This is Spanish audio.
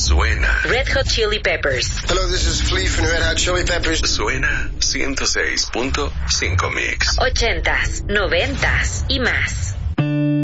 Suena. Red Hot Chili Peppers. Hello, this is Flea from Red Hot Chili Peppers. Suena 106.5 Mix. 80s, 90s y más.